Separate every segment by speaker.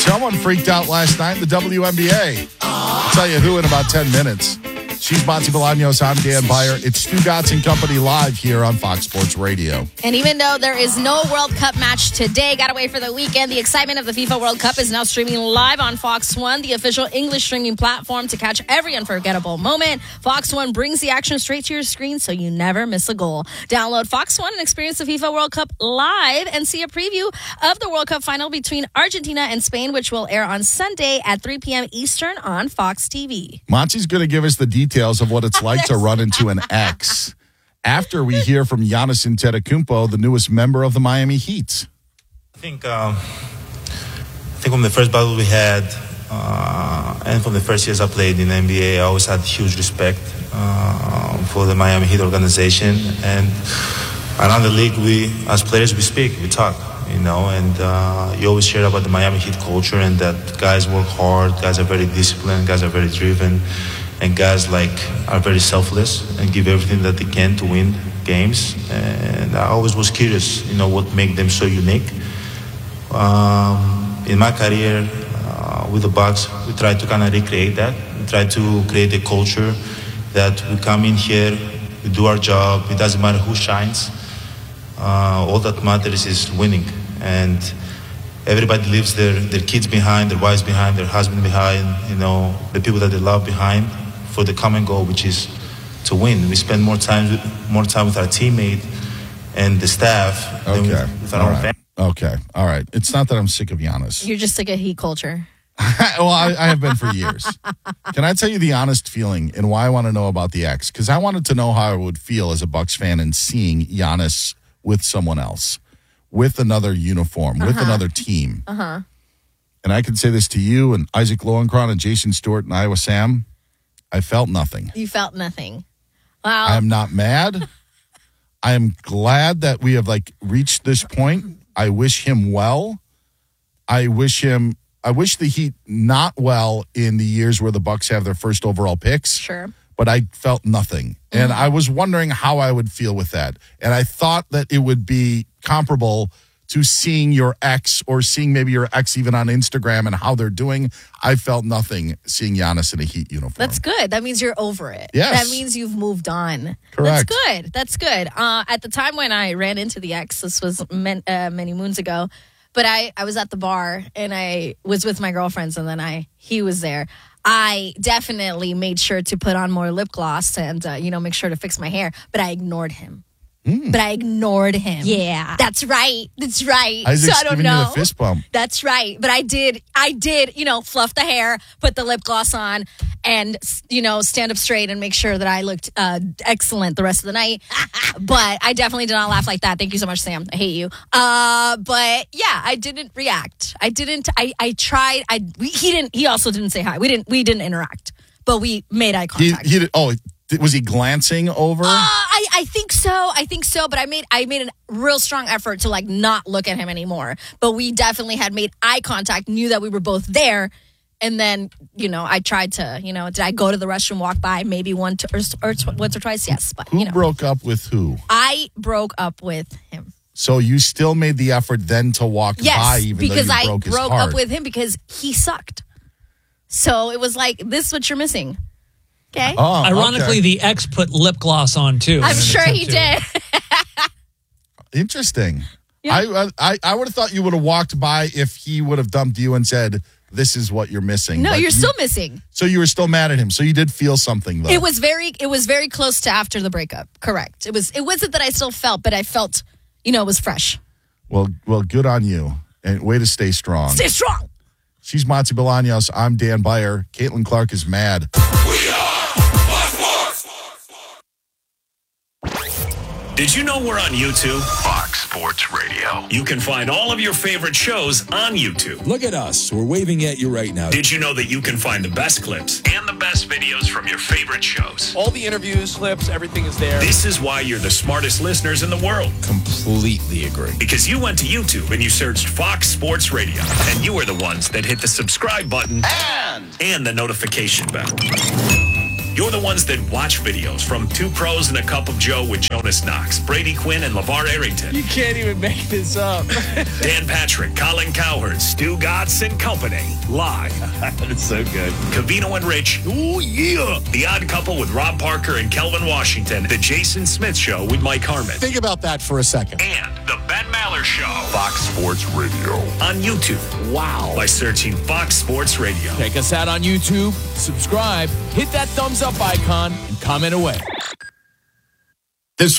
Speaker 1: Someone freaked out last night in the WNBA. I'll tell you who in about 10 minutes. She's Monty Bolaños. I'm Dan Byer. It's Stu Gatz and Company live here on Fox Sports Radio.
Speaker 2: And even though there is no World Cup match today, gotta wait for the weekend, the excitement of the FIFA World Cup is now streaming live on Fox One, the official English streaming platform to catch every unforgettable moment. Fox One brings the action straight to your screen so you never miss a goal. Download Fox One and experience the FIFA World Cup live and see a preview of the World Cup final between Argentina and Spain, which will air on Sunday at 3 p.m. Eastern on Fox TV.
Speaker 1: Monty's going to give us the details of what it's like to run into an ex after we hear from Giannis Antetokounmpo, the newest member of the Miami Heat.
Speaker 3: I think from the first battle we had and from the first years I played in the NBA, I always had huge respect for the Miami Heat organization. And around the league, we, as players, we speak, we talk, and you always hear about the Miami Heat culture and that guys work hard, guys are very disciplined, guys are very driven. And guys are very selfless and give everything that they can to win games. And I always was curious, what make them so unique. In my career with the Bucks, we tried to kind of recreate that. We tried to create a culture that we come in here, we do our job. It doesn't matter who shines. All that matters is winning. And everybody leaves their kids behind, their wives behind, their husband behind, the people that they love behind, for the common goal, which is to win. We spend more time with our teammate and the staff than with our own family.
Speaker 1: Okay, all right. It's not that I'm sick of Giannis.
Speaker 2: You're just sick of Heat culture.
Speaker 1: Well, I have been for years. Can I tell you the honest feeling and why I want to know about the ex? Because I wanted to know how I would feel as a Bucks fan in seeing Giannis with someone else, with another uniform, with another team. And I can say this to you and Isaac Lowenkron and Jason Stewart and Iowa Sam. I felt nothing.
Speaker 2: You felt nothing. Wow.
Speaker 1: I'm not mad. I am glad that we have reached this point. I wish him well. I wish the Heat not well in the years where the Bucks have their first overall picks.
Speaker 2: Sure.
Speaker 1: But I felt nothing. And I was wondering how I would feel with that. And I thought that it would be comparable to seeing your ex or seeing maybe your ex even on Instagram and how they're doing. I felt nothing seeing Giannis in a Heat uniform.
Speaker 2: That's good. That means you're over it.
Speaker 1: Yes.
Speaker 2: That means you've moved on.
Speaker 1: Correct.
Speaker 2: That's good. At the time when I ran into the ex, this was many moons ago, but I was at the bar and I was with my girlfriends and then he was there. I definitely made sure to put on more lip gloss and, make sure to fix my hair, but I ignored him. But I ignored him. Yeah. That's right.
Speaker 1: Isaac's
Speaker 2: so I don't
Speaker 1: giving
Speaker 2: know.
Speaker 1: you the fist bump.
Speaker 2: That's right. But I did, fluff the hair, put the lip gloss on, and, stand up straight and make sure that I looked excellent the rest of the night. But I definitely did not laugh like that. Thank you so much, Sam. I hate you. But yeah, I didn't react. I tried. He also didn't say hi. We didn't interact, but we made eye contact.
Speaker 1: Was he glancing over?
Speaker 2: I think so. But I made a real strong effort to not look at him anymore. But we definitely had made eye contact, knew that we were both there. And then, I tried to, did I go to the restroom, walk by maybe once or twice? Yes. But,
Speaker 1: Who broke up with who?
Speaker 2: I broke up with him.
Speaker 1: So you still made the effort then to walk by even though you broke his heart?
Speaker 2: Yes, because I broke up with him because he sucked. So it was this is what you're missing. Okay.
Speaker 4: Oh, ironically, the ex put lip gloss on too.
Speaker 2: I'm sure he did.
Speaker 1: Interesting. Yeah. I would have thought you would have walked by if he would have dumped you and said, "This is what you're missing."
Speaker 2: No, you're still missing.
Speaker 1: So you were still mad at him. So you did feel something though.
Speaker 2: It was very close to after the breakup. Correct. It wasn't that I still felt, but I felt, it was fresh.
Speaker 1: Well, good on you, and way to stay strong.
Speaker 2: Stay strong.
Speaker 1: She's Monty Bolaños. I'm Dan Byer. Caitlin Clark is mad.
Speaker 5: We are Did you know we're on YouTube?
Speaker 6: Fox Sports Radio.
Speaker 5: You can find all of your favorite shows on YouTube.
Speaker 7: Look at us. We're waving at you right now.
Speaker 5: Did you know that you can find the best clips and the best videos from your favorite shows?
Speaker 8: All the interviews, clips, everything is there.
Speaker 5: This is why you're the smartest listeners in the world.
Speaker 7: Completely agree.
Speaker 5: Because you went to YouTube and you searched Fox Sports Radio. And you were the ones that hit the subscribe button and the notification bell. You're the ones that watch videos from Two Pros and a Cup of Joe with Jonas Knox, Brady Quinn, and LeVar Arrington.
Speaker 8: You can't even make this up.
Speaker 5: Dan Patrick, Colin Cowherd, Stu Gatz and Company. Live.
Speaker 8: That's so good.
Speaker 5: Cavino and Rich. Ooh, yeah. The Odd Couple with Rob Parker and Kelvin Washington. The Jason Smith Show with Mike Harmon.
Speaker 9: Think about that for a second.
Speaker 5: And the Ben Maller Show.
Speaker 6: Fox Sports Radio.
Speaker 5: On YouTube.
Speaker 8: Wow.
Speaker 5: By searching Fox Sports Radio.
Speaker 8: Check us out on YouTube, subscribe, hit that thumbs up icon, and comment away.
Speaker 9: This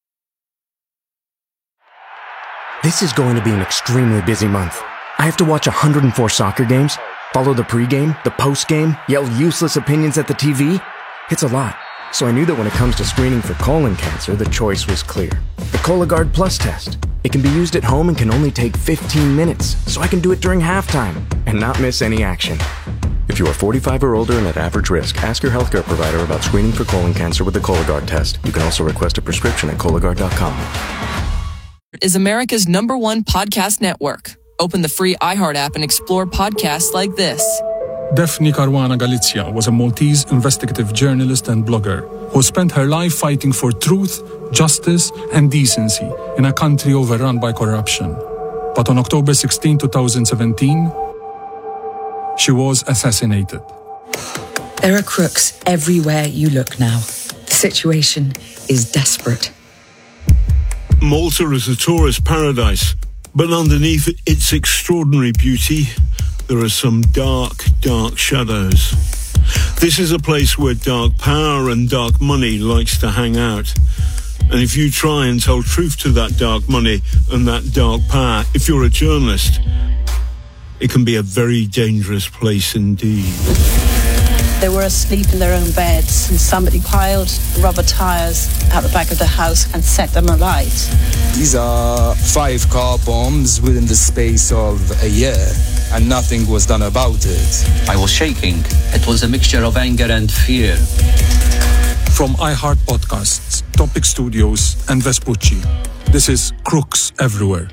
Speaker 10: is going to be an extremely busy month. I have to watch 104 soccer games, follow the pregame, the postgame, yell useless opinions at the TV. It's a lot. So I knew that when it comes to screening for colon cancer, the choice was clear. The Cologuard Plus test. It can be used at home and can only take 15 minutes, so I can do it during halftime and not miss any action. If you are 45 or older and at average risk, ask your healthcare provider about screening for colon cancer with the Cologuard test. You can also request a prescription at Cologuard.com.
Speaker 11: Is America's #1 podcast network. Open the free iHeart app and explore podcasts like this.
Speaker 12: Daphne Caruana Galizia was a Maltese investigative journalist and blogger who spent her life fighting for truth, justice, and decency in a country overrun by corruption. But on October 16, 2017, she was assassinated.
Speaker 13: There are crooks everywhere you look now. The situation is desperate.
Speaker 14: Malta is a tourist paradise, but underneath its extraordinary beauty, there are some dark, dark shadows. This is a place where dark power and dark money likes to hang out. And if you try and tell truth to that dark money and that dark power, if you're a journalist, it can be a very dangerous place indeed.
Speaker 15: They were asleep in their own beds and somebody piled rubber tires out the back of the house and set them alight.
Speaker 16: These are 5 car bombs within the space of a year, and nothing was done about it.
Speaker 17: I was shaking. It was a mixture of anger and fear.
Speaker 12: From iHeart Podcasts, Topic Studios, and Vespucci, this is Crooks Everywhere.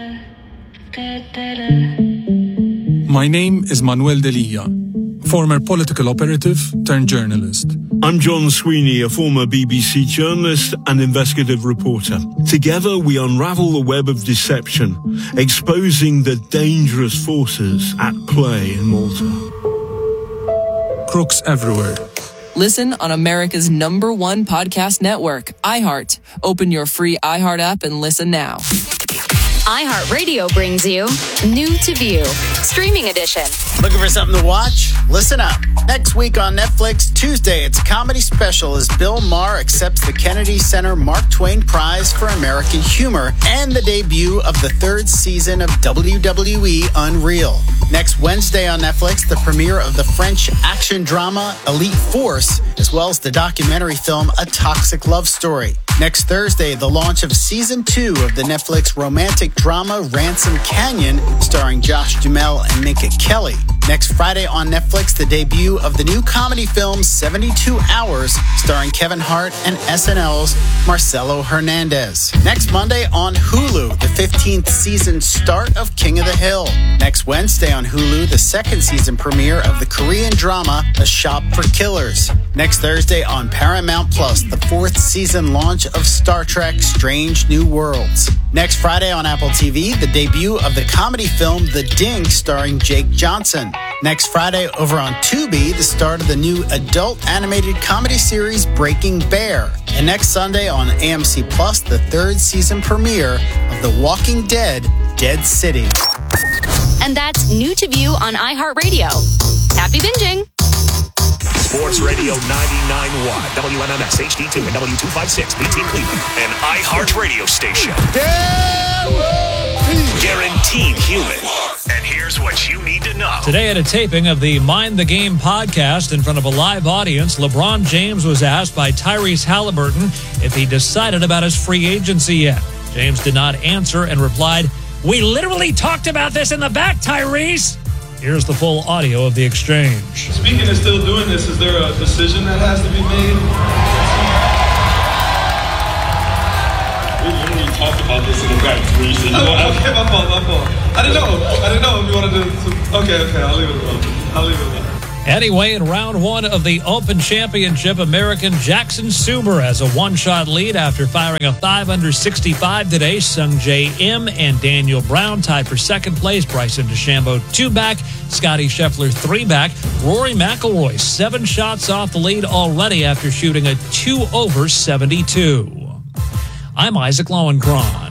Speaker 12: My name is Manuel Delia, former political operative turned journalist.
Speaker 14: I'm John Sweeney, a former BBC journalist and investigative reporter. Together, we unravel the web of deception, exposing the dangerous forces at play in Malta.
Speaker 12: Crooks Everywhere.
Speaker 11: Listen on America's #1 podcast network, iHeart. Open your free iHeart app and listen now.
Speaker 18: iHeartRadio brings you New to View, Streaming Edition.
Speaker 19: Looking for something to watch? Listen up. Next week on Netflix, Tuesday, it's a comedy special as Bill Maher accepts the Kennedy Center Mark Twain Prize for American Humor and the debut of the 3rd season of WWE Unreal. Next Wednesday on Netflix, the premiere of the French action drama Elite Force, as well as the documentary film A Toxic Love Story. Next Thursday, the launch of Season 2 of the Netflix romantic drama Ransom Canyon, starring Josh Duhamel and Minka Kelly. Next Friday on Netflix, the debut of the new comedy film 72 Hours, starring Kevin Hart and SNL's Marcelo Hernandez. Next Monday on Hulu, the 15th season start of King of the Hill. Next Wednesday on Hulu, the 2nd season premiere of the Korean drama A Shop for Killers. Next Thursday on Paramount Plus, the 4th season launch of Star Trek Strange New Worlds. Next Friday on Apple TV, the debut of the comedy film The Ding, starring Jake Johnson. Next Friday over on Tubi, the start of the new adult animated comedy series Breaking Bear. And next Sunday on AMC Plus, the 3rd season premiere of The Walking Dead, Dead City.
Speaker 18: And that's New to View on iHeartRadio. Happy binging.
Speaker 5: Sports Radio 99.1, WMMS HD2 and W256, BT Cleveland, an iHeart radio station. Guaranteed human. And here's what you need to know.
Speaker 4: Today at a taping of the Mind the Game podcast in front of a live audience, LeBron James was asked by Tyrese Halliburton if he decided about his free agency yet. James did not answer and replied, "We literally talked about this in the back, Tyrese." Here's the full audio of the exchange.
Speaker 20: Speaking of still doing this, is there a decision that has to be made? We literally talked about this in the back. Okay, my fault. I didn't know if you wanted to. Okay, I'll leave it alone.
Speaker 4: Anyway, in round one of the Open Championship, American Jackson Suber has a one-shot lead after firing a 5-under 65 today. Sung Jae Im and Daniel Brown tied for second place. Bryson DeChambeau 2-back. Scotty Scheffler 3-back. Rory McIlroy 7 shots off the lead already after shooting a 2-over 72. I'm Isaac Lowenkron.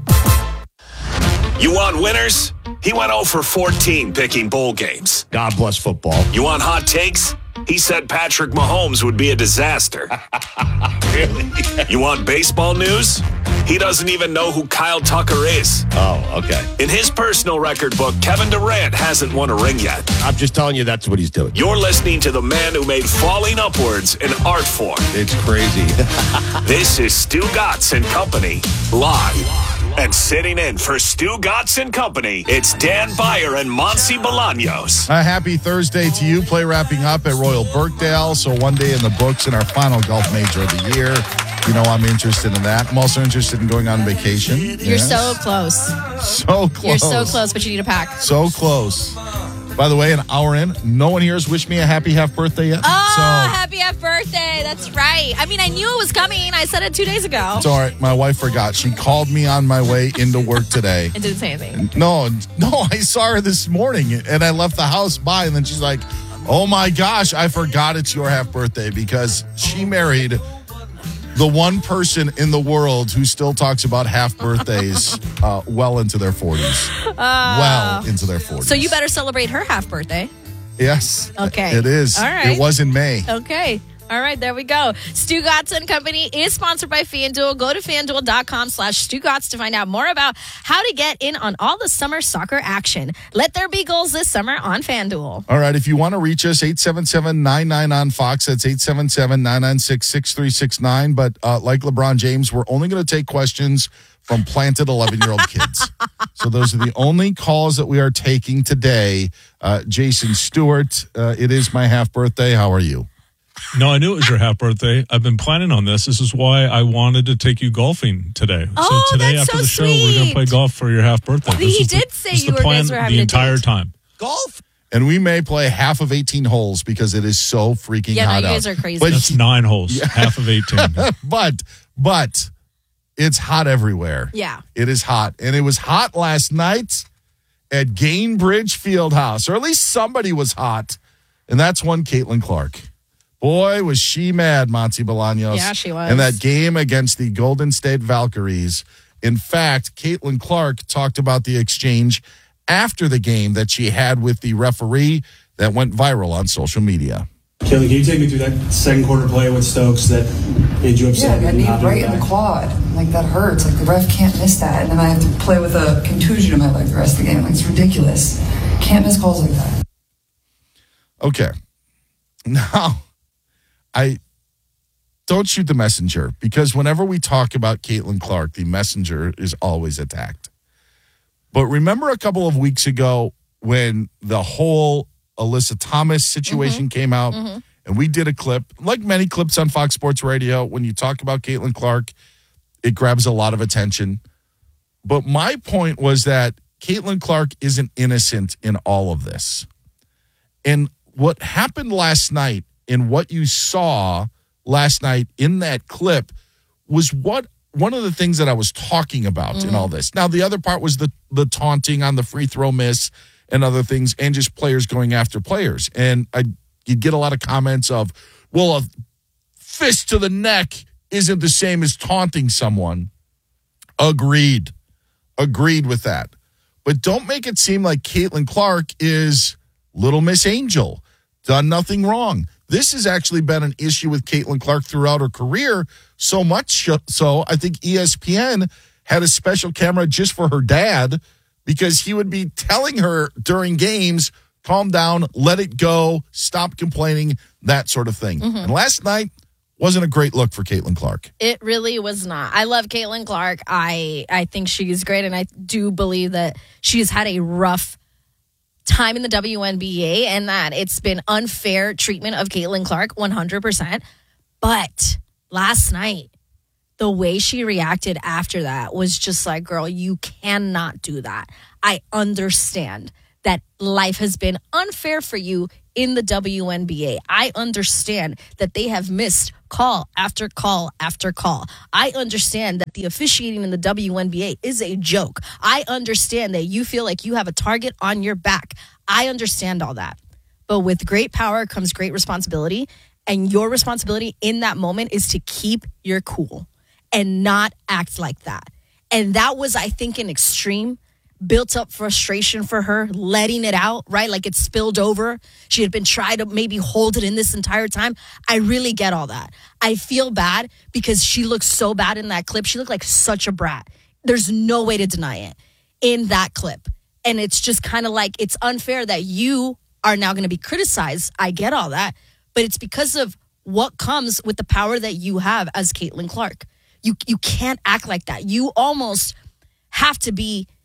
Speaker 5: You want winners? He went 0 for 14 picking bowl games.
Speaker 9: God bless football.
Speaker 5: You want hot takes? He said Patrick Mahomes would be a disaster.
Speaker 9: Really?
Speaker 5: You want baseball news? He doesn't even know who Kyle Tucker is.
Speaker 9: Oh, okay.
Speaker 5: In his personal record book, Kevin Durant hasn't won a ring yet.
Speaker 9: I'm just telling you that's what he's doing.
Speaker 5: You're listening to the man who made falling upwards an art form.
Speaker 9: It's crazy.
Speaker 5: This is Stu Gatz and Company, live. And sitting in for Stu Gatz and Company, it's Dan Beyer and Monsi Bolaños.
Speaker 1: A happy Thursday to you. Play wrapping up at Royal Birkdale. So one day in the books in our final golf major of the year. You know I'm interested in that. I'm also interested in going on vacation.
Speaker 2: You're so close.
Speaker 1: So close.
Speaker 2: You're so close, but you need a pack.
Speaker 1: So close. By the way, an hour in, no one here has wished me a happy half birthday yet.
Speaker 2: Oh, happy half birthday. That's right. I mean, I knew it was coming. I said it 2 days ago.
Speaker 1: It's all right. My wife forgot. She called me on my way into work today.
Speaker 2: And didn't say anything.
Speaker 1: No, I saw her this morning, and I left the house by, and then she's like, oh my gosh, I forgot it's your half birthday, because she married the one person in the world who still talks about half birthdays well into their 40s. Well into their 40s.
Speaker 2: So you better celebrate her half birthday.
Speaker 1: Yes.
Speaker 2: Okay.
Speaker 1: It is.
Speaker 2: All right.
Speaker 1: It was in May.
Speaker 2: Okay. All right, there we go. Stu Gatz and Company is sponsored by FanDuel. Go to FanDuel.com/StuGatz to find out more about how to get in on all the summer soccer action. Let there be goals this summer on FanDuel.
Speaker 1: All right, if you want to reach us, 877-99-on-Fox. That's 877-996-6369. But like LeBron James, we're only going to take questions from planted 11-year-old kids. So those are the only calls that we are taking today. Jason Stewart, it is my half birthday. How are you?
Speaker 12: No, I knew it was your half birthday. I've been planning on this. This is why I wanted to take you golfing today.
Speaker 2: Oh,
Speaker 12: so today
Speaker 2: that's
Speaker 12: after
Speaker 2: so
Speaker 12: the show, we're going to play golf for your half birthday.
Speaker 2: He did say you guys were having
Speaker 12: the
Speaker 2: a
Speaker 12: entire
Speaker 2: date.
Speaker 12: time.
Speaker 9: Golf?
Speaker 1: And we may play half of 18 holes because it is so freaking
Speaker 2: Yeah,
Speaker 1: hot
Speaker 2: no, you
Speaker 1: out.
Speaker 2: guys are crazy.
Speaker 1: But
Speaker 12: That's 9 holes, half of 18.
Speaker 1: but it's hot everywhere.
Speaker 2: Yeah.
Speaker 1: It is hot. And it was hot last night at Gainbridge Fieldhouse, or at least somebody was hot. And that's one Caitlin Clark. Boy, was she mad, Monty Bolaños.
Speaker 2: Yeah, she was.
Speaker 1: In that game against the Golden State Valkyries. In fact, Caitlin Clark talked about the exchange after the game that she had with the referee that went viral on social media.
Speaker 21: Kelly, can you take me through that second quarter play with Stokes that made you upset?
Speaker 22: Yeah, I got knee right in the quad. Like, that hurts. Like, the ref can't miss that. And then I have to play with a contusion in my leg the rest of the game. Like, it's ridiculous. Can't miss calls like that.
Speaker 1: Okay. Now, I don't shoot the messenger, because whenever we talk about Caitlin Clark, the messenger is always attacked. But remember a couple of weeks ago when the whole Alyssa Thomas situation came out, and we did a clip, like many clips on Fox Sports Radio, when you talk about Caitlin Clark, it grabs a lot of attention. But my point was that Caitlin Clark isn't innocent in all of this. And what happened last night, and what you saw last night in that clip, was one of the things that I was talking about in all this. Now, the other part was the taunting on the free throw miss and other things, and just players going after players. And you'd get a lot of comments of, well, a fist to the neck isn't the same as taunting someone. Agreed with that. But don't make it seem like Caitlin Clark is Little Miss Angel, done nothing wrong. This has actually been an issue with Caitlin Clark throughout her career, so much so I think ESPN had a special camera just for her dad, because he would be telling her during games, calm down, let it go, stop complaining, that sort of thing. And last night wasn't a great look for Caitlin Clark.
Speaker 2: It really was not. I love Caitlin Clark. I think she's great, and I do believe that she's had a rough time in the WNBA, and that it's been unfair treatment of Caitlin Clark 100%. But last night, the way she reacted after that was just like, girl, you cannot do that. I understand that life has been unfair for you in the WNBA. I understand that they have missed call after call after call. I understand that the officiating in the WNBA is a joke. I understand that you feel like you have a target on your back. I understand all that. But with great power comes great responsibility. And your responsibility in that moment is to keep your cool and not act like that. And that was, I think, an extreme built up frustration for her, letting it out, right? Like it spilled over. She had been trying to maybe hold it in this entire time. I really get all that. I feel bad because she looked so bad in that clip. She looked like such a brat. There's no way to deny it in that clip. And it's just kind of like, it's unfair that you are now going to be criticized. I get all that. But it's because of what comes with the power that you have as Caitlin Clark. You can't act like that. You almost have to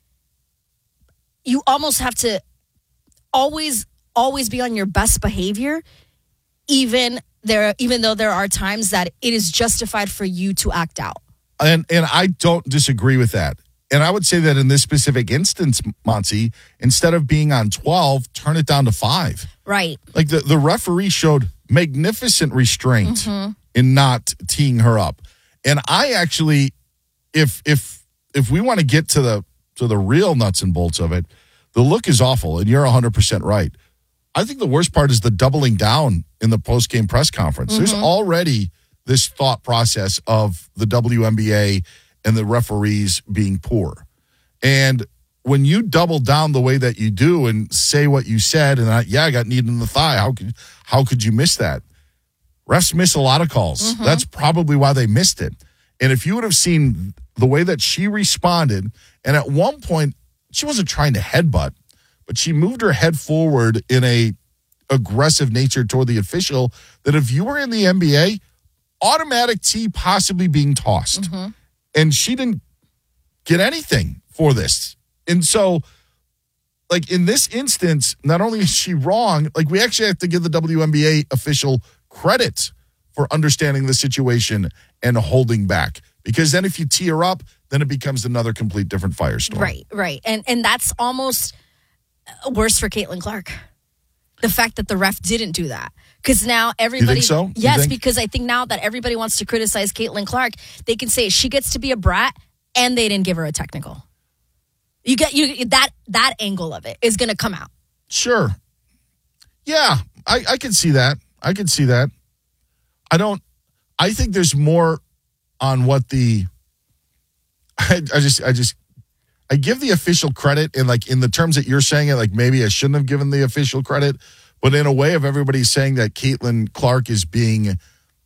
Speaker 2: always be on your best behavior, even though there are times that it is justified for you to act out.
Speaker 1: And I don't disagree with that. And I would say that in this specific instance, Monty, instead of being on 12, turn it down to 5. Right. Like the referee showed magnificent restraint in not teeing her up. And I actually, if we want to get to the real nuts and bolts of it, the look is awful, and you're 100% right. I think the worst part is the doubling down in the post-game press conference. There's already this thought process of the WNBA and the referees being poor. And when you double down the way that you do and say what you said, and I got kneed in the thigh, how could you miss that? Refs miss a lot of calls. That's probably why they missed it. And if you would have seen the way that she responded, and at one point, she wasn't trying to headbutt, but she moved her head forward in a aggressive nature toward the official, that if you were in the NBA, automatic tee possibly being tossed. And she didn't get anything for this. And so, like, in this instance, not only is she wrong, like, we actually have to give the WNBA official credit for understanding the situation and holding back. Because then if you tee her up, then it becomes another complete different firestorm.
Speaker 2: Right. And that's almost worse for Caitlin Clark. The fact that the ref didn't do that. Because now everybody...
Speaker 1: You think so?
Speaker 2: Yes, because I think now that everybody wants to criticize Caitlin Clark, they can say she gets to be a brat and they didn't give her a technical. You get that angle of it is going to come out.
Speaker 1: Sure. Yeah, I can see that. I think there's more on what I give the official credit, and like in the terms that you're saying it, like maybe I shouldn't have given the official credit, but in a way of everybody saying that Caitlin Clark is being,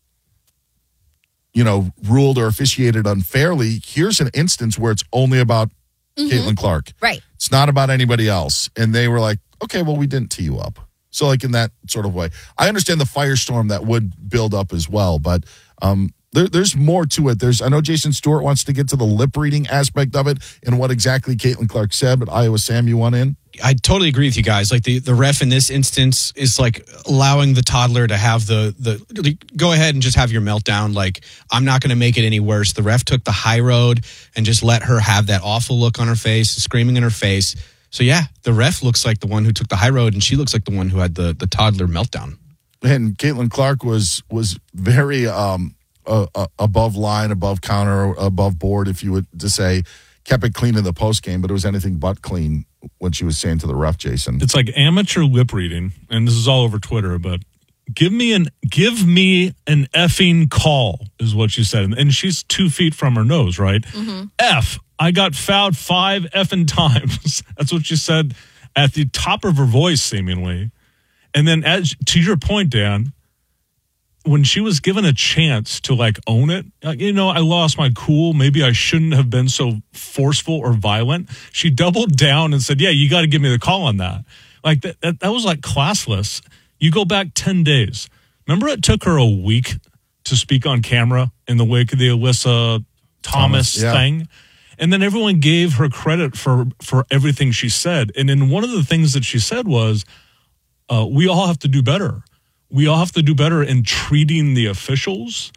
Speaker 1: ruled or officiated unfairly. Here's an instance where it's only about Caitlin Clark.
Speaker 2: Right.
Speaker 1: It's not about anybody else. And they were like, okay, well, we didn't tee you up. So like in that sort of way, I understand the firestorm that would build up as well, but there's more to it. I know Jason Stewart wants to get to the lip reading aspect of it and what exactly Caitlin Clark said, but Iowa Sam, you want in?
Speaker 3: I totally agree with you guys. Like the ref in this instance is like allowing the toddler to have the go ahead and just have your meltdown. Like, I'm not going to make it any worse. The ref took the high road and just let her have that awful look on her face, screaming in her face. So yeah, the ref looks like the one who took the high road, and she looks like the one who had the toddler meltdown.
Speaker 1: And Caitlin Clark was very above line, above counter, above board, if you would to say, kept it clean in the post game, but it was anything but clean when she was saying to the ref, Jason.
Speaker 7: It's like amateur lip reading, and this is all over Twitter, but give me an effing call is what she said. And she's 2 feet from her nose, right? F, I got fouled 5 effing times. That's what she said at the top of her voice, seemingly. And then to your point, Dan, when she was given a chance to like own it, I lost my cool. Maybe I shouldn't have been so forceful or violent. She doubled down and said, yeah, you got to give me the call on that. Like that was like classless. You go back 10 days. Remember it took her a week to speak on camera in the wake of the Alyssa Thomas thing? And then everyone gave her credit for everything she said. And then one of the things that she said was, we all have to do better. We all have to do better in treating the officials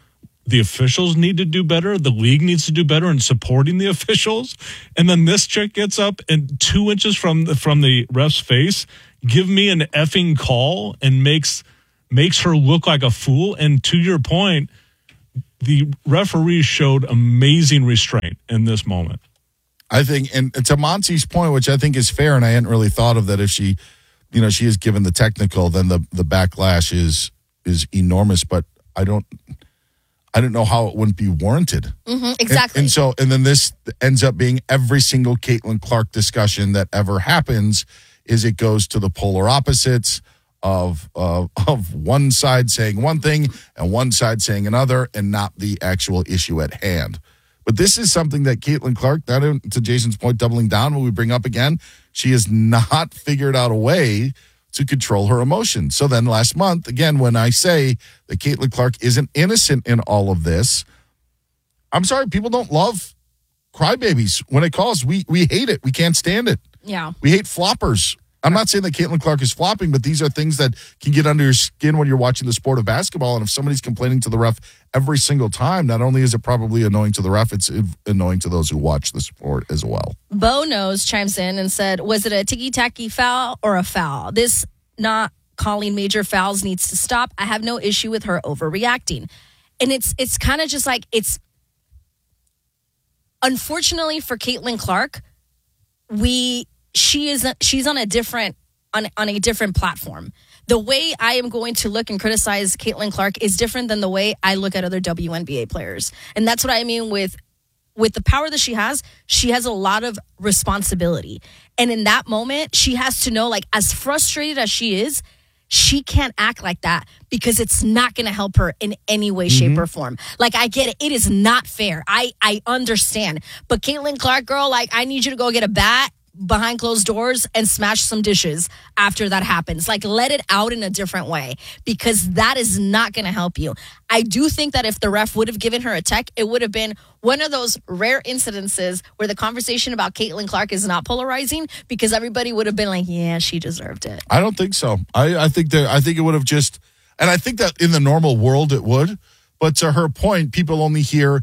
Speaker 7: the officials need to do better. The league needs to do better in supporting the officials. And then this chick gets up and 2 inches from the ref's face, give me an effing call and makes her look like a fool. And to your point, the referee showed amazing restraint in this moment.
Speaker 1: I think, and to Monty's point, which I think is fair, and I hadn't really thought of that, if she is given the technical, then the backlash is enormous. But I don't know how it wouldn't be warranted.
Speaker 2: Mm-hmm, exactly.
Speaker 1: And then this ends up being every single Caitlin Clark discussion that ever happens is it goes to the polar opposites of one side saying one thing and one side saying another, and not the actual issue at hand. But this is something that Caitlin Clark, to Jason's point, doubling down, when we bring up again, she has not figured out a way to control her emotions. So then last month, again, when I say that Caitlin Clark isn't innocent in all of this, I'm sorry, people don't love crybabies. When it calls, we hate it. We can't stand it.
Speaker 2: Yeah.
Speaker 1: We hate floppers. I'm not saying that Caitlin Clark is flopping, but these are things that can get under your skin when you're watching the sport of basketball. And if somebody's complaining to the ref every single time, not only is it probably annoying to the ref, it's annoying to those who watch the sport as well.
Speaker 2: Bo Knows chimes in and said, was it a ticky-tacky foul or a foul? This not calling major fouls needs to stop. I have no issue with her overreacting. And it's kind of just like, it's unfortunately for Caitlin Clark, she's on a different platform. The way I am going to look and criticize Caitlin Clark is different than the way I look at other WNBA players. And that's what I mean with the power that she has a lot of responsibility. And in that moment, she has to know, like, as frustrated as she is, she can't act like that because it's not going to help her in any way, shape, or form. Like, I get it. It is not fair. I understand. But Caitlin Clark, girl, like, I need you to go get a bat behind closed doors and smash some dishes after that happens. Like, let it out in a different way, because that is not going to help you. I do think that if the ref would have given her a tech, it would have been one of those rare incidences where the conversation about Caitlin Clark is not polarizing, because everybody would have been like, yeah, she deserved it.
Speaker 1: I don't think so. I think it would have just, and I think that in the normal world it would, but to her point, people only hear,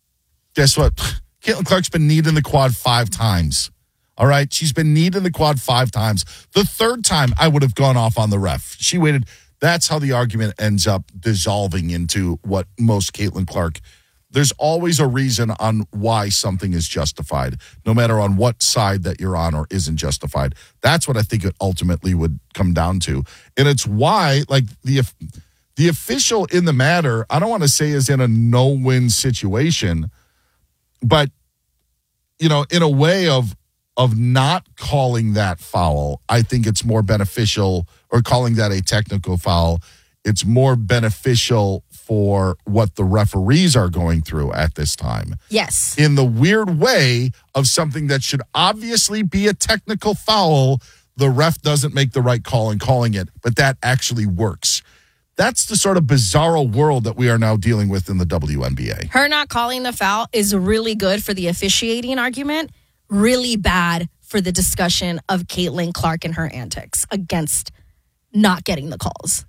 Speaker 1: guess what? Caitlin Clark's been kneed in the quad 5 times. All right, she's been kneed in the quad 5 times. The third time, I would have gone off on the ref. She waited. That's how the argument ends up dissolving into what most Caitlin Clark. There's always a reason on why something is justified, no matter on what side that you're on or isn't justified. That's what I think it ultimately would come down to. And it's why, like, the official in the matter, I don't want to say is in a no-win situation, but, you know, in a way of not calling that foul, I think it's more beneficial, or calling that a technical foul, it's more beneficial for what the referees are going through at this time.
Speaker 2: Yes.
Speaker 1: In the weird way of something that should obviously be a technical foul, the ref doesn't make the right call in calling it, but that actually works. That's the sort of bizarro world that we are now dealing with in the WNBA.
Speaker 2: Her not calling the foul is really good for the officiating argument, really bad for the discussion of Caitlin Clark and her antics against not getting the calls.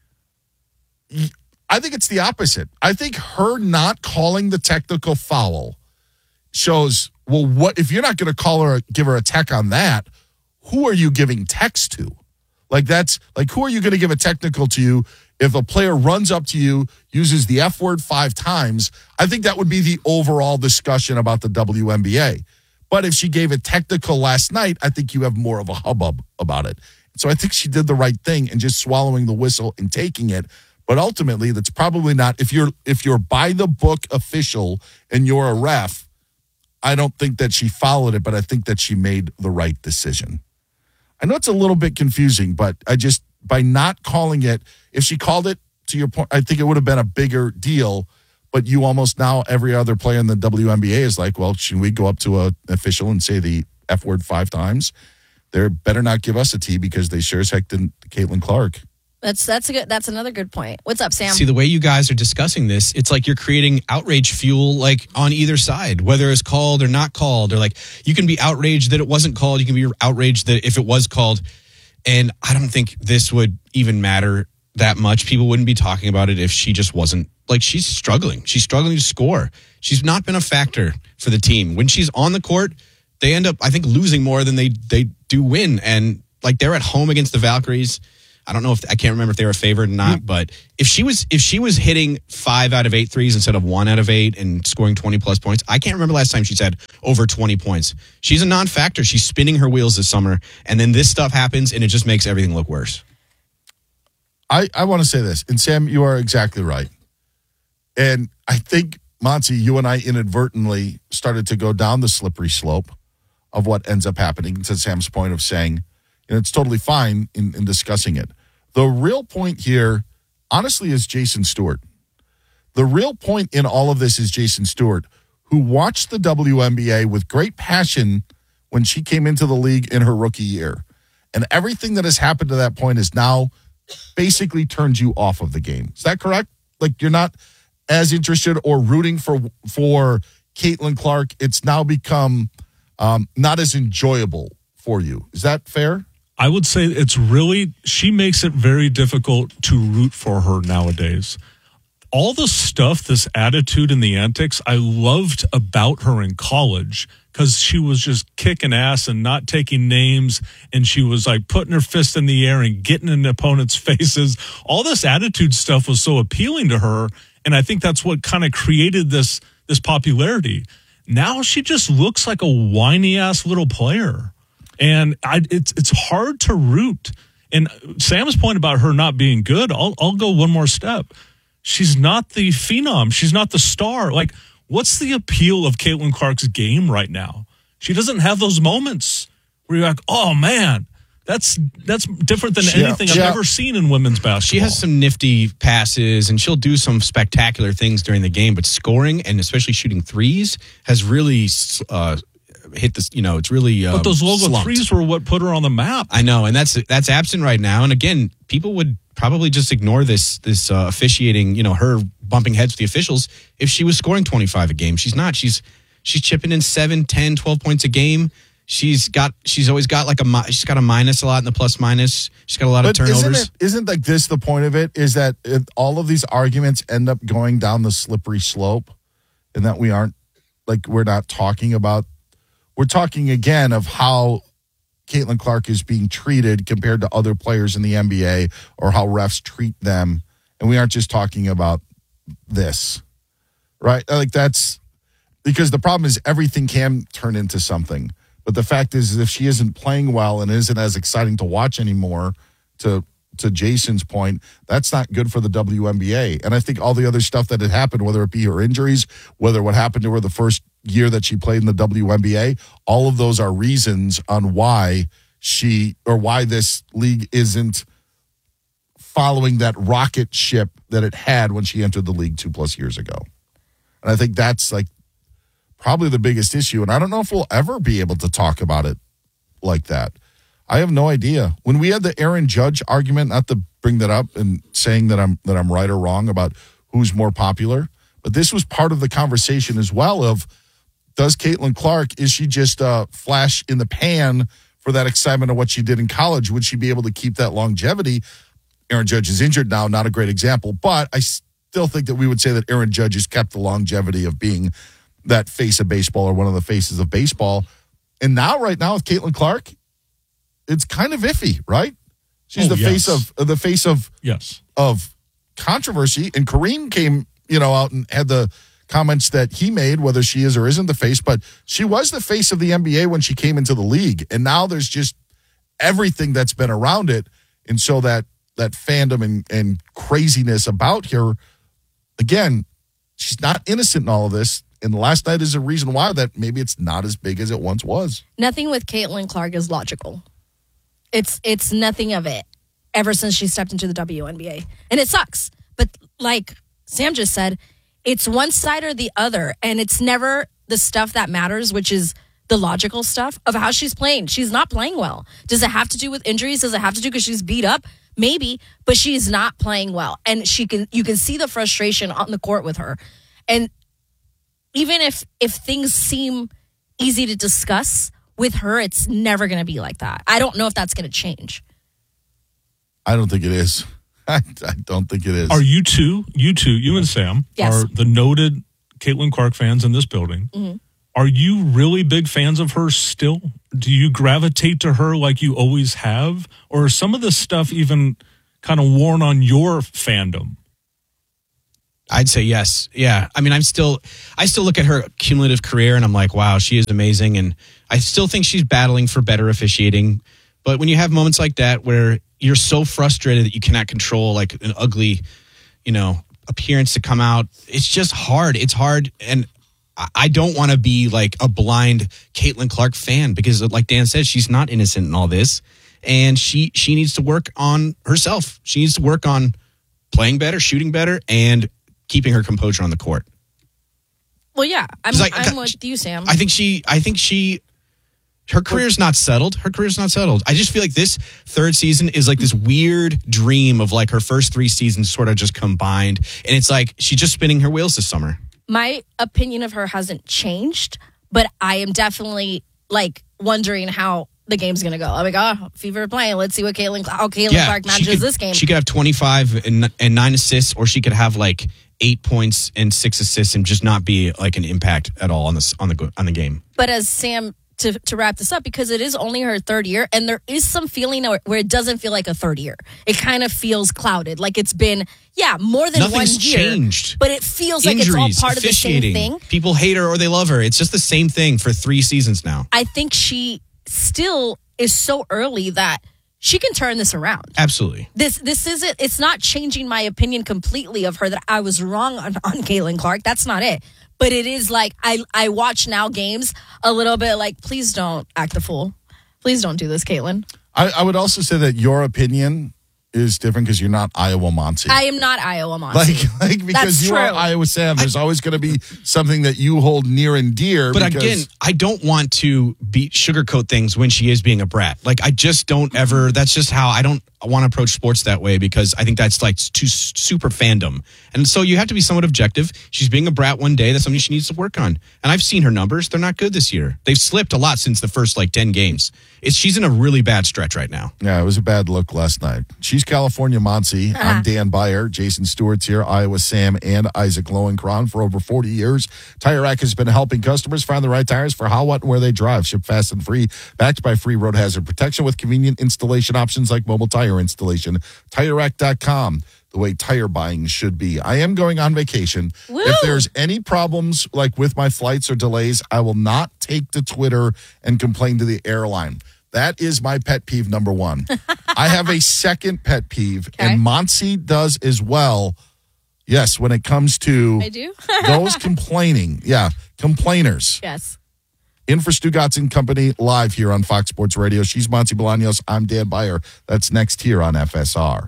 Speaker 1: I think it's the opposite. I think her not calling the technical foul shows, well, what if you're not going to call her, give her a tech on that, who are you giving techs to? Like, that's like, who are you going to give a technical to you if a player runs up to you, uses the F word 5 times? I think that would be the overall discussion about the WNBA. But if she gave a technical last night, I think you have more of a hubbub about it. So I think she did the right thing in just swallowing the whistle and taking it. But ultimately, that's probably not, if you're by the book official and you're a ref, I don't think that she followed it, but I think that she made the right decision. I know it's a little bit confusing, but by not calling it, if she called it, to your point, I think it would have been a bigger deal. But you almost now, every other player in the WNBA is like, well, should we go up to an official and say the F word 5 times? They better not give us a T, because they sure as heck didn't Caitlin Clark.
Speaker 2: That's another good point. What's up, Sam?
Speaker 3: See, the way you guys are discussing this, it's like you're creating outrage fuel, like, on either side, whether it's called or not called, or like, you can be outraged that it wasn't called. You can be outraged that if it was called. And I don't think this would even matter that much, people wouldn't be talking about it if she just wasn't, like, she's struggling. She's struggling to score. She's not been a factor for the team. When she's on the court, they end up, I think, losing more than they do win. And, like, they're at home against the Valkyries. I don't know I can't remember if they were favored or not, but if she was hitting 5 out of 8 threes instead of 1 out of 8 and scoring 20 plus points, I can't remember last time she's had over 20 points. She's a non-factor. She's spinning her wheels this summer, and then this stuff happens, and it just makes everything look worse.
Speaker 1: I want to say this, and Sam, you are exactly right. And I think, Monty, you and I inadvertently started to go down the slippery slope of what ends up happening, to Sam's point of saying, and it's totally fine in discussing it. The real point here, honestly, is Jason Stewart. The real point in all of this is Jason Stewart, who watched the WNBA with great passion when she came into the league in her rookie year. And everything that has happened to that point is now basically turned you off of the game. Is that correct? Like, you're not as interested or rooting for Caitlin Clark. It's now become not as enjoyable for you. Is that fair?
Speaker 7: I would say she makes it very difficult to root for her nowadays. All the stuff, this attitude and the antics, I loved about her in college because she was just kicking ass and not taking names, and she was like putting her fist in the air and getting in opponents' faces. All this attitude stuff was so appealing to her, and I think that's what kind of created this popularity. Now she just looks like a whiny ass little player, and it's hard to root. And Sam's point about her not being good, I'll go one more step. She's not the phenom. She's not the star. Like, what's the appeal of Caitlin Clark's game right now? She doesn't have those moments where you're like, oh man, that's different than anything I've ever seen in women's basketball.
Speaker 3: She has some nifty passes, and she'll do some spectacular things during the game, but scoring, and especially shooting threes, has really hit this, it's really
Speaker 7: but those logo
Speaker 3: slumped.
Speaker 7: Threes were what put her on the map.
Speaker 3: I know, and that's absent right now. And again, people would probably just ignore this officiating, her bumping heads with the officials if she was scoring 25 a game. She's not. She's chipping in 7, 10, 12 points a game. She's always got she's got a minus a lot in the plus minus. She's got a lot of turnovers.
Speaker 1: Isn't like this the point of it? Is that all of these arguments end up going down the slippery slope, and that we're not talking about. We're talking again of how Caitlin Clark is being treated compared to other players in the NBA, or how refs treat them, and we aren't just talking about this, right? Like, that's because the problem is everything can turn into something. But the fact is, if she isn't playing well and isn't as exciting to watch anymore, to Jason's point, that's not good for the WNBA. And I think all the other stuff that had happened, whether it be her injuries, whether what happened to her the first year that she played in the WNBA, all of those are reasons on why this league isn't following that rocket ship that it had when she entered the league 2+ years ago. And I think that's like probably the biggest issue. And I don't know if we'll ever be able to talk about it like that. I have no idea. When we had the Aaron Judge argument, not to bring that up and saying that I'm right or wrong about who's more popular, but this was part of the conversation as well of, does Caitlin Clark, is she just a flash in the pan for that excitement of what she did in college? Would she be able to keep that longevity? Aaron Judge is injured now, not a great example, but I still think that we would say that Aaron Judge has kept the longevity of being that face of baseball, or one of the faces of baseball. And now, right now, with Caitlin Clark, it's kind of iffy, right? She's face of controversy. And Kareem came, out and had the comments that he made, whether she is or isn't the face, but she was the face of the NBA when she came into the league. And now there's just everything that's been around it. And so that fandom and craziness about her, again, she's not innocent in all of this. And last night is a reason why that maybe it's not as big as it once was.
Speaker 2: Nothing with Caitlin Clark is logical. It's nothing of it ever since she stepped into the WNBA. And it sucks. But like Sam just said, it's one side or the other. And it's never the stuff that matters, which is the logical stuff of how she's playing. She's not playing well. Does it have to do with injuries? Does it have to do because she's beat up? Maybe, but she's not playing well. And you can see the frustration on the court with her. And even if things seem easy to discuss with her, it's never going to be like that. I don't know if that's going to change.
Speaker 1: I don't think it is. I don't think it is.
Speaker 7: Are you two, you and Sam,
Speaker 2: Yes.
Speaker 7: are the noted Caitlin Clark fans in this building.
Speaker 2: Mm-hmm.
Speaker 7: Are you really big fans of her still? Do you gravitate to her like you always have? Or is some of this stuff even kind of worn on your fandom?
Speaker 3: I'd say yes. Yeah. I mean, I still look at her cumulative career and I'm like, wow, she is amazing. And I still think she's battling for better officiating. But when you have moments like that where you're so frustrated that you cannot control like an ugly, appearance to come out, it's just hard. It's hard. And I don't want to be like a blind Caitlin Clark fan because like Dan said, she's not innocent in all this. And she needs to work on herself. She needs to work on playing better, shooting better, and keeping her composure on the court.
Speaker 2: Well, yeah, I'm with you, Sam.
Speaker 3: I think her career's not settled. I just feel like this third season is like this weird dream of like her first 3 seasons sort of just combined. And it's like she's just spinning her wheels this summer.
Speaker 2: My opinion of her hasn't changed, but I am definitely like wondering how the game's going to go. I'm like, Fever playing. Let's see what Caitlin Clark manages this game.
Speaker 3: She could have 25 and 9 assists, or she could have like 8 points and 6 assists and just not be like an impact at all on the game.
Speaker 2: But as Sam, to wrap this up, because it is only her third year, and there is some feeling where it doesn't feel like a third year. It kind of feels clouded. Like it's been, more than
Speaker 3: Nothing's
Speaker 2: 1 year.
Speaker 3: Changed.
Speaker 2: But it feels
Speaker 3: Injuries,
Speaker 2: like it's all part of the same
Speaker 3: officiating.
Speaker 2: thing.
Speaker 3: People hate her or they love her. It's just the same thing for 3 seasons now.
Speaker 2: I think she still is so early that she can turn this around.
Speaker 3: Absolutely.
Speaker 2: This isn't, it's not changing my opinion completely of her that I was wrong on Caitlin Clark. That's not it. But it is like, I watch now games a little bit like, please don't act a fool. Please don't do this, Caitlin.
Speaker 1: I would also say that your opinion is different because you're not Iowa Monty.
Speaker 2: I am not Iowa Monty.
Speaker 1: Like because
Speaker 2: That's
Speaker 1: you
Speaker 2: true.
Speaker 1: are Iowa Sam, there's always going to be something that you hold near and dear.
Speaker 3: But again, I don't want to sugarcoat things when she is being a brat. Like I just don't ever. That's just how I don't want to approach sports that way because I think that's like too super fandom. And so you have to be somewhat objective. She's being a brat one day. That's something she needs to work on. And I've seen her numbers; they're not good this year. They've slipped a lot since the first 10 games. She's in a really bad stretch right now.
Speaker 1: Yeah, it was a bad look last night. She's California Monty. I'm Dan Beyer. Jason Stewart's here. Iowa Sam and Isaac Lowenkron. For over 40 years, Tire Rack has been helping customers find the right tires for how, what, and where they drive. Ship fast and free. Backed by free road hazard protection with convenient installation options like mobile tire installation. TireRack.com. The way tire buying should be. I am going on vacation.
Speaker 2: Woo!
Speaker 1: If there's any problems with my flights or delays, I will not take to Twitter and complain to the airline. That is my pet peeve number 1. I have a second pet peeve, and Monty does as well. Yes, when it comes to
Speaker 2: I do?
Speaker 1: those complaining. Yeah, complainers.
Speaker 2: Yes.
Speaker 1: In for Stu Gatz and Company live here on Fox Sports Radio. She's Monty Bolaños. I'm Dan Beyer. That's next here on FSR.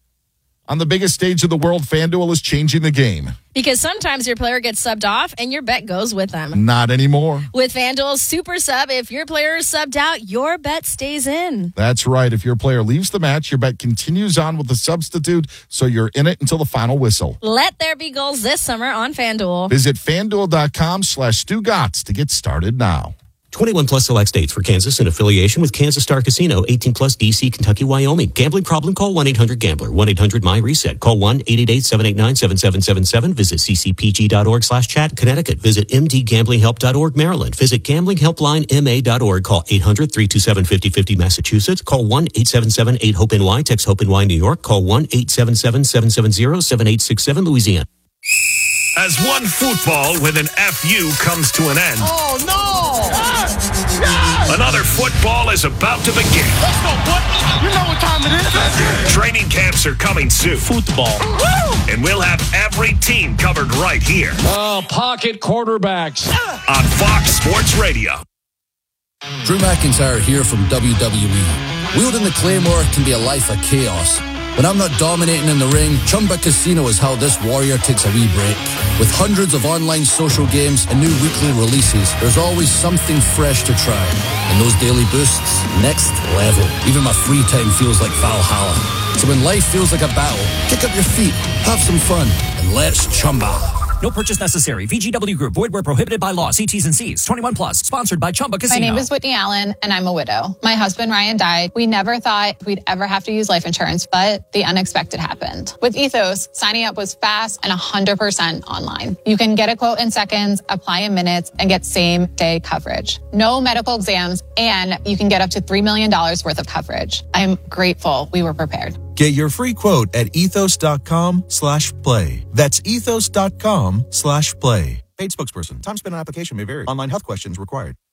Speaker 1: On the biggest stage of the world, FanDuel is changing the game.
Speaker 2: Because sometimes your player gets subbed off and your bet goes with them.
Speaker 1: Not anymore.
Speaker 2: With FanDuel's Super Sub, if your player is subbed out, your bet stays in.
Speaker 1: That's right. If your player leaves the match, your bet continues on with the substitute, so you're in it until the final whistle.
Speaker 2: Let there be goals this summer on FanDuel.
Speaker 1: Visit FanDuel.com/Stu Gatz to get started now.
Speaker 6: 21 plus select states. For Kansas in affiliation with Kansas Star Casino. 18 plus DC, Kentucky, Wyoming. Gambling problem? Call 1-800-GAMBLER. 1-800-MY-RESET. Call 1-888-789-7777. Visit ccpg.org/chat. Connecticut. Visit mdgamblinghelp.org. Maryland. Visit gamblinghelplinema.org. Call 800-327-5050. Massachusetts. Call 1-877-8-HOPE-NY. Text HOPE-NY New York. Call 1-877-770-7867 Louisiana.
Speaker 5: As one football with an FU comes to an end.
Speaker 8: Oh, no!
Speaker 5: Another football is about to begin.
Speaker 8: Let's go, boy. You know what time it is.
Speaker 5: Training camps are coming soon.
Speaker 8: Football.
Speaker 5: And we'll have every team covered right here.
Speaker 8: Oh, pocket quarterbacks.
Speaker 5: On Fox Sports Radio.
Speaker 23: Drew McIntyre here from WWE. Wielding the Claymore can be a life of chaos. When I'm not dominating in the ring, Chumba Casino is how this warrior takes a wee break. With hundreds of online social games and new weekly releases, there's always something fresh to try. And those daily boosts, next level. Even my free time feels like Valhalla. So when life feels like a battle, kick up your feet, have some fun, and let's Chumba.
Speaker 10: No purchase necessary. VGW Group. Void where prohibited by law. See T's and C's. 21 plus. Sponsored by Chumba Casino.
Speaker 13: My name is Whitney Allen, and I'm a widow. My husband, Ryan, died. We never thought we'd ever have to use life insurance, but the unexpected happened. With Ethos, signing up was fast and 100% online. You can get a quote in seconds, apply in minutes, and get same-day coverage. No medical exams, and you can get up to $3 million worth of coverage. I'm grateful we were prepared.
Speaker 15: Get your free quote at ethos.com/play. That's ethos.com/play. Paid spokesperson. Time spent on application may vary. Online health questions required.